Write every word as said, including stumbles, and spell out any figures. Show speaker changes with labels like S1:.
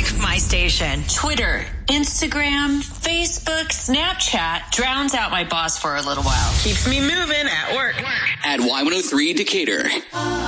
S1: like my station. Twitter, Instagram, Facebook, Snapchat drowns out my boss for a little while. Keeps me moving at work.
S2: At Y one oh three Decatur.